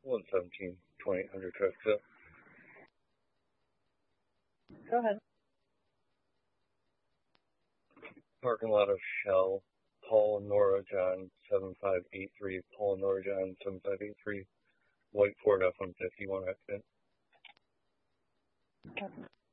117, 2800 traffic up. Go ahead. Parking lot of Shell, Paul and Nora John 7583, Paul and Nora John 7583, white Ford F-150, one accident. Okay.